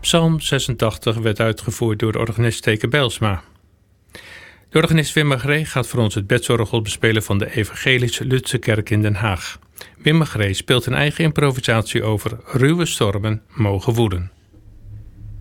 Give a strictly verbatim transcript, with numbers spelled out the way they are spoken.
Psalm zesentachtig werd uitgevoerd door de organist Teke Bijlsma. De organist Wim Magree gaat voor ons het bedsorgel bespelen van de Evangelische Lutse Kerk in Den Haag. Wim Magree speelt een eigen improvisatie over Ruwe stormen mogen woeden.